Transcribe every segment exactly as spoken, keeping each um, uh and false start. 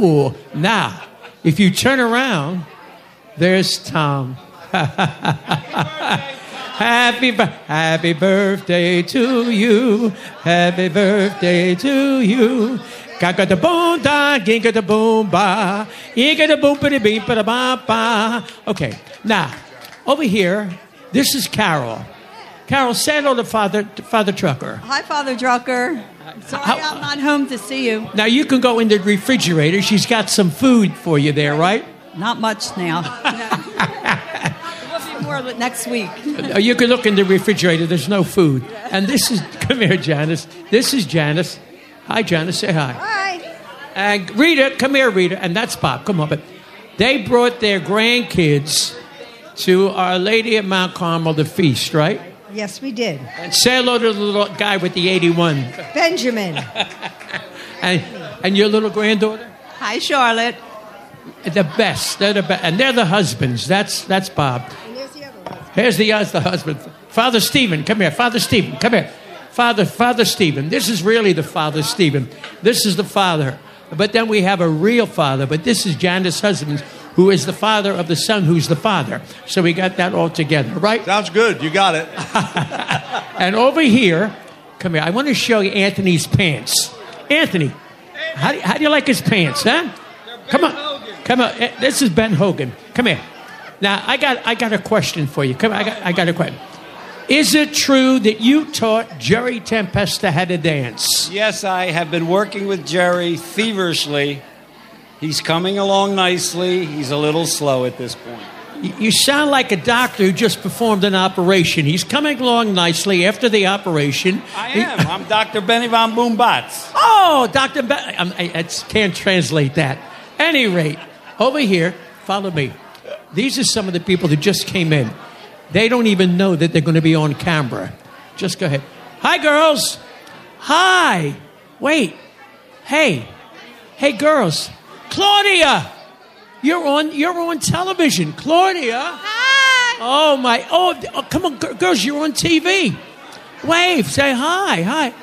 Oh, now, if you turn around, there's Tom. Happy, happy birthday to you. Happy birthday to you. Gaga da boom da, giga da boom ba, giga da boom ba da beep ba da ba ba. Okay, now over here, this is Carol. Carol, say hello to Father to Father Trucker. Hi, Father Trucker. Sorry, How, I'm not home to see you. Now you can go in the refrigerator. She's got some food for you there, right? Not much now. We'll be more next week. You can look in the refrigerator. There's no food. And this is, come here, Janice. This is Janice. Hi, Janice. Say hi. Hi. And Rita, come here, Rita. And that's Bob. Come on. But they brought their grandkids to Our Lady at Mount Carmel, the feast, right? Yes, we did. And say hello to the little guy with the eighty-one. Benjamin. and, and your little granddaughter? Hi, Charlotte. The best. They're the best. And they're the husbands. That's that's Bob. And there's the other one. Here's the other husband. Father Stephen, come here. Father Stephen, come here. Father, Father Stephen. This is really the Father Stephen. This is the father. But then we have a real father. But this is Janice's husband, who is the father of the son, who's the father. So we got that all together, right? Sounds good. You got it. And over here, come here. I want to show you Anthony's pants. Anthony, how do, how do you like his pants, huh? Come on. Come on. This is Ben Hogan. Come here. Now, I got I got a question for you. Come on, I got, I got a question. Is it true that you taught Jerry Tempesta how to dance? Yes, I have been working with Jerry feverishly. He's coming along nicely. He's a little slow at this point. You, you sound like a doctor who just performed an operation. He's coming along nicely after the operation. I am. I'm Doctor Benny Von Boombatz. Oh, Doctor Ben... I, I, I can't translate that. Any rate, over here, follow me. These are some of the people that just came in. They don't even know that they're going to be on camera. Just go ahead. Hi, girls. Hi. Wait. Hey. Hey, girls. Claudia. You're on you're on television. Claudia. Hi. Oh, my. Oh, oh come on, g- girls. You're on T V. Wave. Say hi. Hi.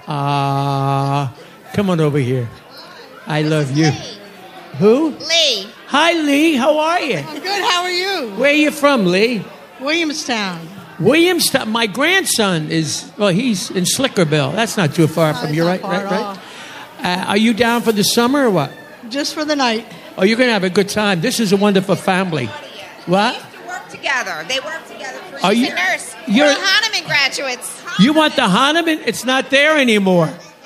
Ah. Uh, come on over here. I love you. Lee. Who? Lee. Hi, Lee. How are you? I'm good. How are you? Where are you from, Lee? Williamstown. Williamstown. My grandson is, well, he's in Slickerville. That's not too far from you, right? Right, right. Uh, are you down for the summer or what? Just for the night. Oh, you're going to have a good time. This is a wonderful family. What? They used to work together. They work together. For Are she's you- a nurse. you're- We're Hahnemann graduates. You want the Hahnemann? It's not there anymore.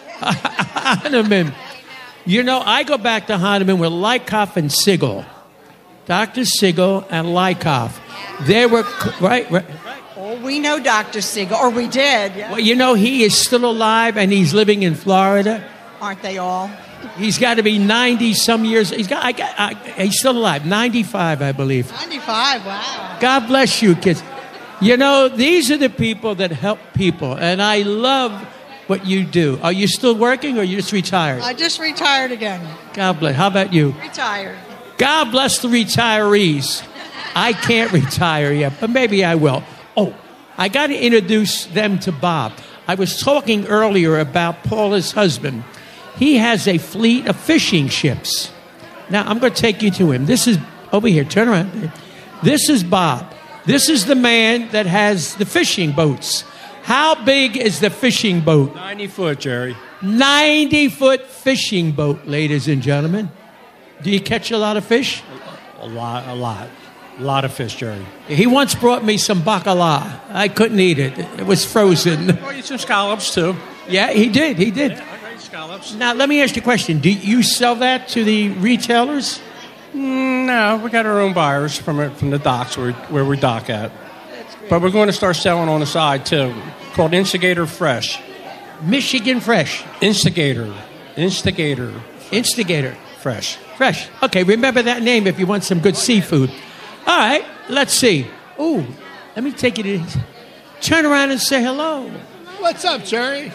Hahnemann. You know, I go back to Hahnemann with Lykoff and Sigel. Doctor Sigel and Lykoff. They were, right, right. Oh, we know Doctor Siegel, or we did. Yeah. Well, you know, he is still alive and he's living in Florida. Aren't they all? He's got to be ninety some years. He's got. I got. I, he's still alive. ninety-five, I believe. ninety-five, wow. God bless you, kids. You know, these are the people that help people, and I love what you do. Are you still working, or you just retired? I just retired again. God bless. How about you? Retired. God bless the retirees. I can't retire yet, but maybe I will. Oh, I got to introduce them to Bob. I was talking earlier about Paula's husband. He has a fleet of fishing ships. Now, I'm going to take you to him. This is, over here, turn around. This is Bob. This is the man that has the fishing boats. How big is the fishing boat? ninety foot, Jerry. ninety-foot fishing boat, ladies and gentlemen. Do you catch a lot of fish? A lot, a lot. A lot of fish, Jerry. He once brought me some bacala. I couldn't eat it. It was frozen. Well, you some scallops, too. Yeah, he did. He did. Scallops. Now, let me ask you a question. Do you sell that to the retailers? Mm, no, we got our own buyers from from the docks where, where we dock at. But we're going to start selling on the side, too, called Instigator Fresh. Michigan Fresh. Instigator. Instigator. Instigator. Fresh. Fresh. Okay, remember that name if you want some good seafood. All right, let's see. Ooh, let me take you to... Turn around and say hello. What's up, Jerry?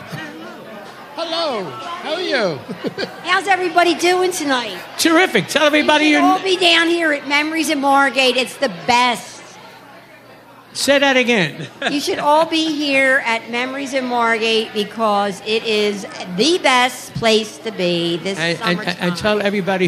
Hello. How are you? How's everybody doing tonight? Terrific. Tell everybody you should your... all be down here at Memories at Margate. It's the best. Say that again. You should all be here at Memories at Margate because it is the best place to be this and, summertime. and, and tell everybody